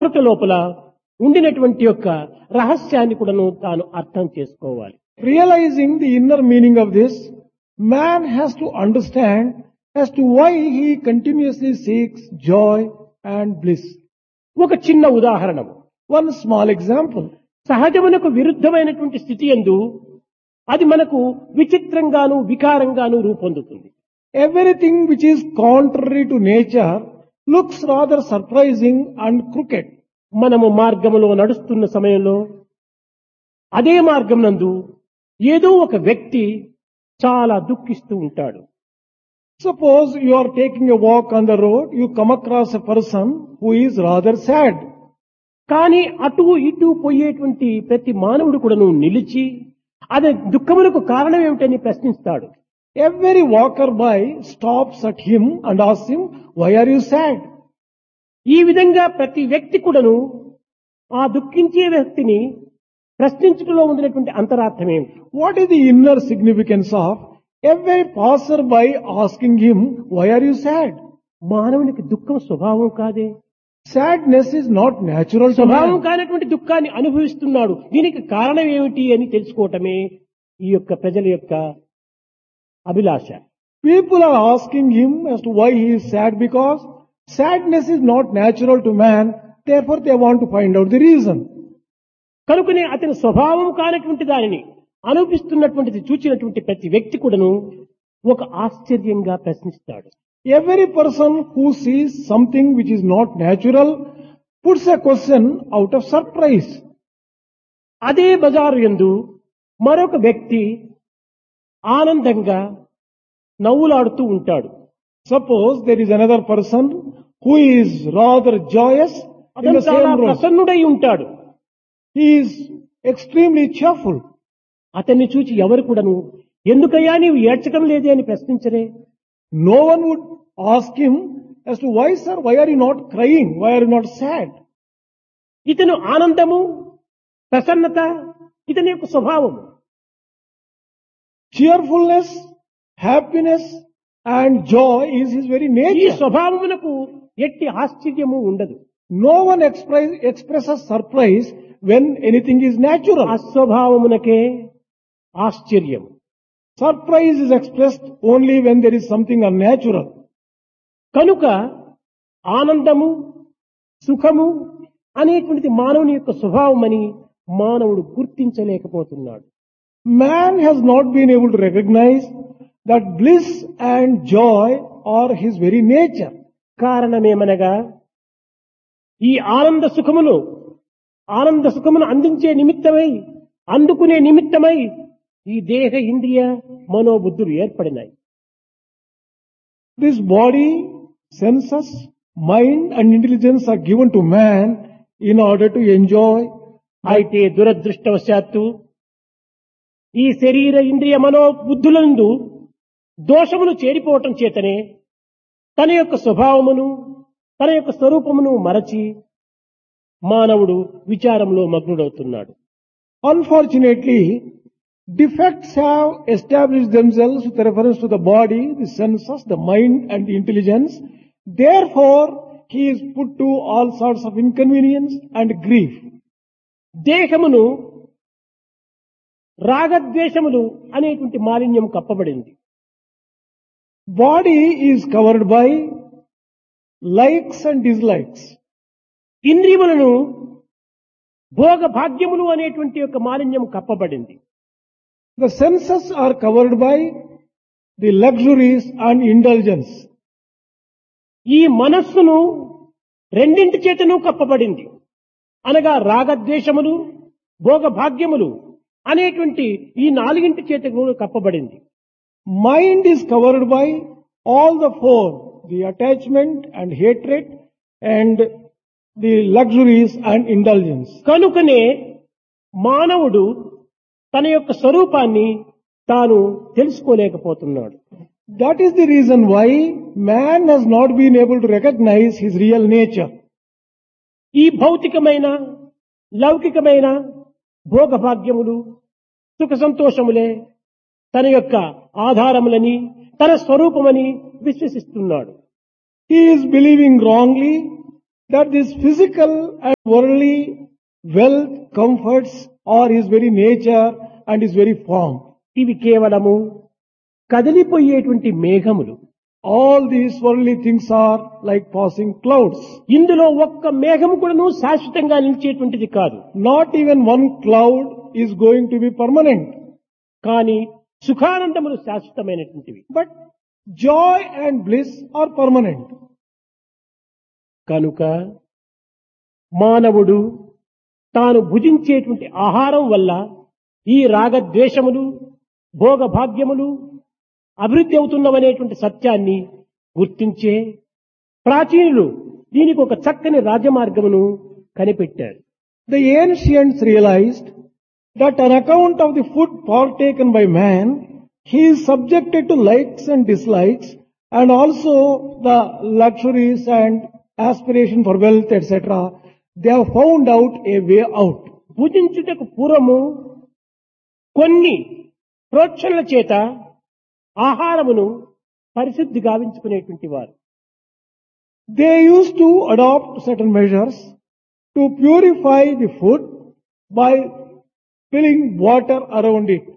ప్రకృతి లోపల ఉండినటువంటి యొక్క రహస్యాన్ని కూడాను తాను అర్థం చేసుకోవాలి. Realizing the inner meaning of this, man has to understand as to why he continuously seeks joy and bliss. ఒక చిన్న ఉదాహరణ, One small example. సహజమునకు విరుద్ధమైనటువంటి స్థితి యందు అది మనకు విచిత్రంగాను వికారంగాను రూపొందుతుంది. Everything which is contrary to nature looks rather surprising and crooked. మనము మార్గములో నడుస్తున్న సమయంలో అదే మార్గం నందు ఏదో ఒక వ్యక్తి చాలా దుఃఖిస్తూ ఉంటాడు. Suppose you are taking a walk on the road, you come across a person who is rather sad. కానీ అటు ఇటు పోయేటువంటి ప్రతి మానవుడు కూడాను నిలిచి అదే దుఃఖములకు కారణం ఏమిటని ప్రశ్నిస్తాడు. Every walker by stops at him and asks him, why are you sad? ఈ విధంగా ప్రతి వ్యక్తి కూడాను ఆ దుఃఖించే వ్యక్తిని ప్రశ్నించడంలో ఉండినటువంటి అంతరార్థం ఏమిటి? What is the inner significance of every passerby asking him, why are you sad? మానవునికి దుఃఖం స్వభావం కాదే. Sadness is not natural to స్వభావం man. కానటువంటి దుఃఖాన్ని అనుభవిస్తున్నాడు. దీనికి కారణం ఏమిటి అని తెలుసుకోవటమే ఈ యొక్క ప్రజల యొక్క అభిలాష. People are asking him as to why he is sad because sadness is not natural to man. Therefore they want to find out the reason. కనుకనే అతని స్వభావం కానటువంటి దానిని అనుభవిస్తున్నటువంటిది చూచినటువంటి ప్రతి వ్యక్తి కూడాను ఒక ఆశ్చర్యంగా ప్రశ్నిస్తాడు. Every person who sees something which is not natural puts a question out of surprise. అదే బజారు యందు మరొక వ్యక్తి ఆనందంగా నవ్వులాడుతూ ఉంటాడు. Suppose there is another person who is rather joyous in అతను the చాలా same road. ప్రసన్నుడై ఉంటాడు. He is extremely cheerful. అతన్ని చూచి ఎవరు కూడాను ఎందుకయ్యా నీవు ఏడ్చడం లేదే అని ప్రశ్నించరే. No one would ask him as to why sir, why are you not crying? Why are you not sad? ఇతను ఆనందము ప్రసన్నత ఇతని యొక్క స్వభావము. Cheerfulness, happiness and joy is his very ఈ nature. స్వభావమునకు ఎట్టి ఆశ్చర్యము ఉండదు. No one expresses surprise when anything is natural. అస్వభావమునకే ఆశ్చర్యం. Surprise is expressed only when there is something unnatural. కనుక ఆనందము సుఖము అనేటువంటిది మానవుని యొక్క స్వభావమని మానవుడు గుర్తించలేకపోతున్నాడు. Man has not been able to recognize that bliss and joy are his very nature. కారణమేమనగా ఈ ఆనంద సుఖమును అందించే నిమిత్తమై అందుకునే నిమిత్తమై ఈ దేహ ఇంద్రియ మనోబుద్ధులు ఏర్పడినాయి. This body, senses, mind and intelligence are given to man in order to enjoy. అయితే దురదృష్టవశాత్తు ఈ శరీర ఇంద్రియ మనోబుద్ధులందు దోషములు చేరిపోవటం చేతనే తన యొక్క స్వభావమును తన యొక్క స్వరూపమును మరచి మానవుడు విచారంలో మగ్నుడవుతున్నాడు. Unfortunately, defects have established themselves with reference to the body, the senses, the mind and the intelligence. Therefore, he is put to all sorts of inconvenience and grief. దేహమును రాగద్వేషములు అనేటువంటి మాలిన్యం కప్పబడింది. Body is covered by likes and dislikes. ఇంద్రియములను భోగ భాగ్యములు అనేటువంటి యొక్క మాలిన్యం కప్పబడింది. The senses are covered by the luxuries and indulgence. ఈ మనస్సును రెండింటి చేతను కప్పబడింది. అనగా రాగద్వేషములు భోగ భాగ్యములు అనేటువంటి ఈ నాలుగింటి చేత కప్పబడింది. Mind is covered by all the four, the attachment and hatred and the luxuries and indulgence. కనుకనే మానవుడు తన యొక్క స్వరూపాన్ని తాను తెలుసుకోలేకపోతున్నాడు. That is the reason why man has not been able to recognize his real nature. ఈ భౌతికమైన లౌకికమైన భోగభాగ్యములు సుఖ సంతోషములే తన యొక్క ఆధారములని తన స్వరూపమని విశ్వసిస్తున్నాడు. He is believing wrongly that this physical and worldly wealth, comforts are his very nature and his very form. ఇవి కేవలము కదిలిపోయేటువంటి మేఘములు. All these worldly things are like passing clouds. ఇందులో ఒక్క మేఘము కూడాను శాశ్వతంగా నిలిచేటువంటిది కాదు. Not even one cloud is going to be permanent. కానీ సుఖానందములు శాశ్వతమైనటువంటివి. But joy and bliss are permanent. కనుక మానవుడు తాను భుజించేటువంటి ఆహారం వల్ల ఈ రాగద్వేషములు భోగభాగ్యములు అభివృద్ధి అవుతున్నవనేటువంటి సత్యాన్ని గుర్తించే ప్రాచీనులు దీనికి ఒక చక్కని రాజమార్గమును కనిపెట్టారు. The ancients realized that on account of the food partaken by man, he is subjected to likes and dislikes and also the luxuries and aspiration for wealth, etc. They have found out a way out. భుజించుటకు పూర్వము కొన్ని ప్రోక్షణల చేత ఆహారమును పరిశుద్ధి గావించుకునేటువంటి వారు. They used to adopt certain measures to purify the food by filling water around it.